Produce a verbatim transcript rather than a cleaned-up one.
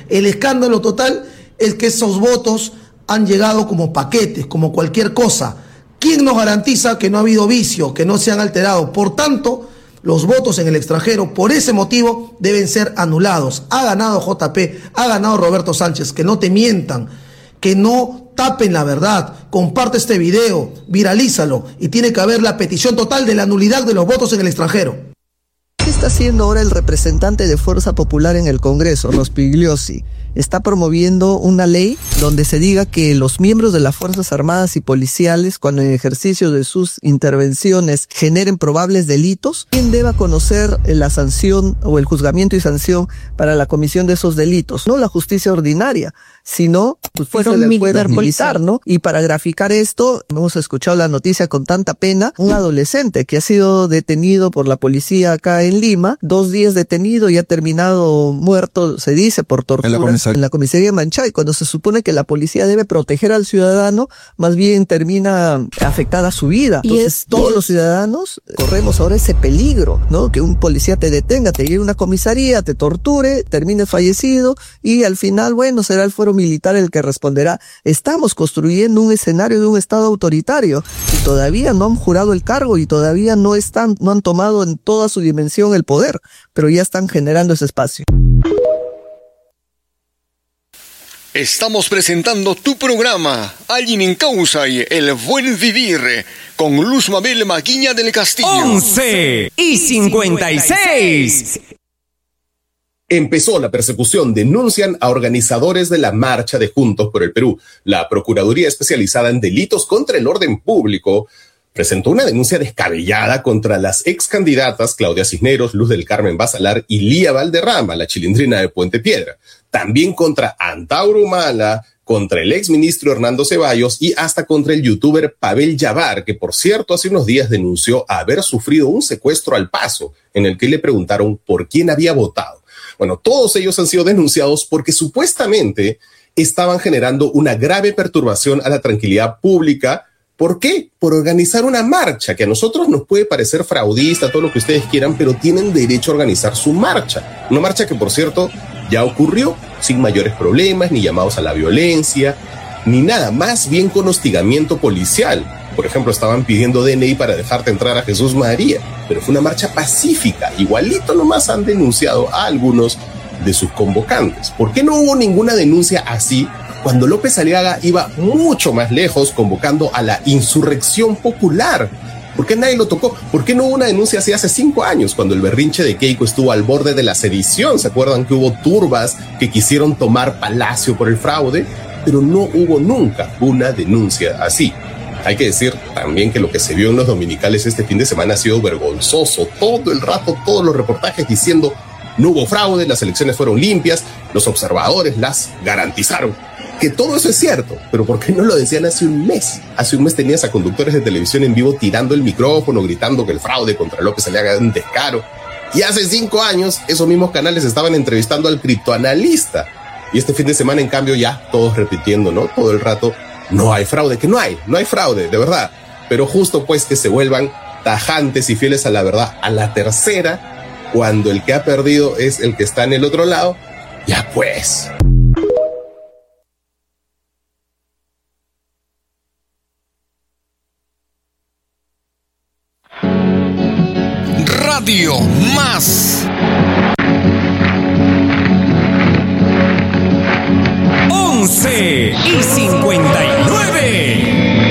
El escándalo total es que esos votos han llegado como paquetes, como cualquier cosa. ¿Quién nos garantiza que no ha habido vicio, que no se han alterado? Por tanto, los votos en el extranjero, por ese motivo, deben ser anulados. Ha ganado J P, ha ganado Roberto Sánchez. Que no te mientan, que no tapen la verdad. Comparte este video, viralízalo, y tiene que haber la petición total de la nulidad de los votos en el extranjero. ¿Qué está haciendo ahora el representante de Fuerza Popular en el Congreso, Rospigliosi? Está promoviendo una ley donde se diga que los miembros de las Fuerzas Armadas y Policiales, cuando en ejercicio de sus intervenciones generen probables delitos, ¿quién deba conocer la sanción o el juzgamiento y sanción para la comisión de esos delitos? No la justicia ordinaria, sino justicia del militar, militar, ¿no? Y para graficar esto, hemos escuchado la noticia con tanta pena, un adolescente que ha sido detenido por la policía acá en Lima, dos días detenido y ha terminado muerto, se dice, por tortura. En la en la comisaría de Manchay, cuando se supone que la policía debe proteger al ciudadano, más bien termina afectada su vida. Entonces, es, todos es... los ciudadanos corremos ahora ese peligro, ¿no? Que un policía te detenga, te lleve a una comisaría, te torture, termines fallecido y al final, bueno, será el fuero militar el que responderá. Estamos construyendo un escenario de un Estado autoritario y todavía no han jurado el cargo y todavía no están, no han tomado en toda su dimensión el poder, pero ya están generando ese espacio. Estamos presentando tu programa, Alguien en Causa y El Buen Vivir, con Luz Mabel Maguiña del Castillo. once y cincuenta y seis. Empezó la persecución, denuncian a organizadores de la marcha de Juntos por el Perú. La Procuraduría Especializada en Delitos contra el Orden Público presentó una denuncia descabellada contra las ex candidatas Claudia Cisneros, Luz del Carmen Basalar y Lía Valderrama, la chilindrina de Puente Piedra. También contra Antauro Humala, contra el exministro Hernando Ceballos y hasta contra el youtuber Pavel Yavar, que por cierto hace unos días denunció haber sufrido un secuestro al paso en el que le preguntaron por quién había votado. Bueno, todos ellos han sido denunciados porque supuestamente estaban generando una grave perturbación a la tranquilidad pública. ¿Por qué? Por organizar una marcha que a nosotros nos puede parecer fraudista, todo lo que ustedes quieran, pero tienen derecho a organizar su marcha. Una marcha que, por cierto, ya ocurrió sin mayores problemas, ni llamados a la violencia, ni nada, más bien con hostigamiento policial. Por ejemplo, estaban pidiendo D N I para dejarte entrar a Jesús María, pero fue una marcha pacífica. Igualito nomás han denunciado a algunos de sus convocantes. ¿Por qué no hubo ninguna denuncia así cuando López Aliaga iba mucho más lejos convocando a la insurrección popular? ¿Por qué nadie lo tocó? ¿Por qué no hubo una denuncia así hace cinco años, cuando el berrinche de Keiko estuvo al borde de la sedición? ¿Se acuerdan que hubo turbas que quisieron tomar Palacio por el fraude? Pero no hubo nunca una denuncia así. Hay que decir también que lo que se vio en los dominicales este fin de semana ha sido vergonzoso. Todo el rato, todos los reportajes diciendo no hubo fraude, las elecciones fueron limpias, los observadores las garantizaron. Que todo eso es cierto, pero ¿por qué no lo decían hace un mes? Hace un mes tenías a conductores de televisión en vivo tirando el micrófono, gritando que el fraude contra López Aliaga era un descaro. Y hace cinco años, esos mismos canales estaban entrevistando al criptoanalista. Y este fin de semana, en cambio, ya todos repitiendo, ¿no? Todo el rato, no hay fraude, que no hay, no hay fraude, de verdad. Pero justo pues que se vuelvan tajantes y fieles a la verdad a la tercera, cuando el que ha perdido es el que está en el otro lado, ya pues... Radio Más. once y cincuenta